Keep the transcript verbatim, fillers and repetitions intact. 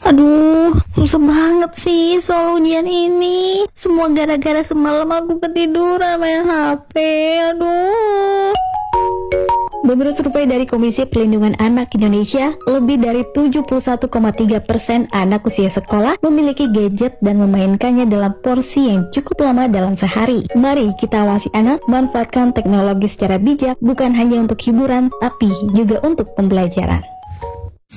Aduh, susah banget sih soal ujian ini. Semua gara-gara semalam aku ketiduran main H P. Aduh. Menurut survei dari Komisi Perlindungan Anak Indonesia, lebih dari tujuh puluh satu koma tiga persen anak usia sekolah memiliki gadget dan memainkannya dalam porsi yang cukup lama dalam sehari. Mari kita awasi anak memanfaatkan teknologi secara bijak, bukan hanya untuk hiburan, tapi juga untuk pembelajaran.